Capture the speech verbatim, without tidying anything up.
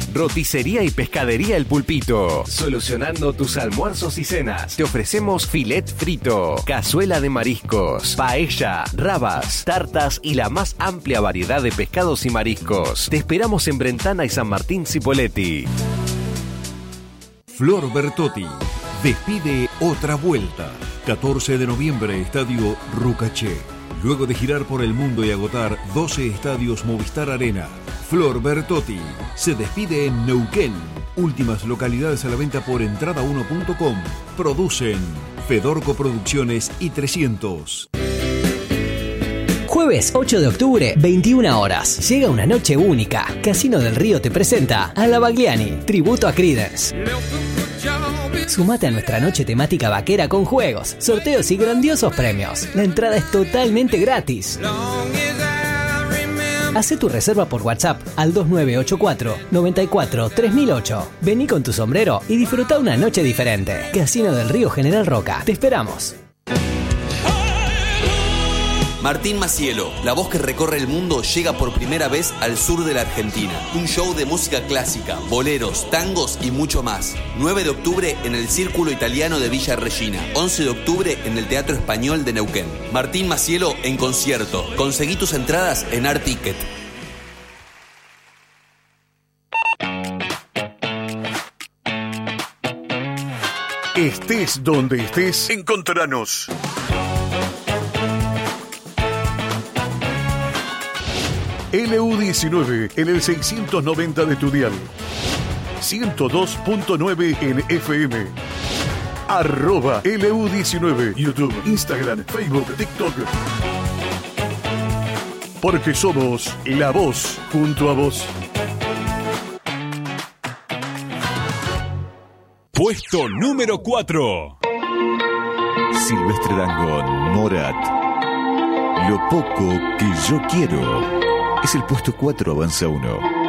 Roticería y pescadería El Pulpito. Solucionando tus almuerzos y cenas. Te ofrecemos filet frito, cazuela de mariscos, paella, rabas, tartas y la más amplia variedad de pescados y mariscos. Te esperamos en Brentana y San Martín Cipolletti. Flor Bertotti despide otra vuelta. catorce de noviembre, Estadio Rucaché. Luego de girar por el mundo y agotar doce estadios Movistar Arena, Flor Bertotti se despide en Neuquén. Últimas localidades a la venta por entrada uno punto com. Producen Fedorco Producciones y trescientos. Jueves ocho de octubre, veintiuna horas. Llega una noche única. Casino del Río te presenta a La Bagliani, tributo a Creedence. Sumate a nuestra noche temática vaquera con juegos, sorteos y grandiosos premios. La entrada es totalmente gratis. Hacé tu reserva por WhatsApp al dos nueve ocho cuatro, nueve cuatro, tres mil ocho. Vení con tu sombrero y disfruta una noche diferente. Casino del Río General Roca. Te esperamos. Martín Macielo, la voz que recorre el mundo, llega por primera vez al sur de la Argentina. Un show de música clásica, boleros, tangos y mucho más. nueve de octubre en el Círculo Italiano de Villa Regina. once de octubre en el Teatro Español de Neuquén. Martín Macielo en concierto. Conseguí tus entradas en Art Ticket. Estés donde estés, encontranos. L U diecinueve en el seiscientos noventa de tu dial. ciento dos punto nueve en F M. Arroba L U diecinueve. YouTube, Instagram, Facebook, TikTok. Porque somos la voz junto a vos. Puesto número cuatro. Silvestre Dangond, Morat. Lo poco que yo quiero. Es el puesto cuatro, avanza uno.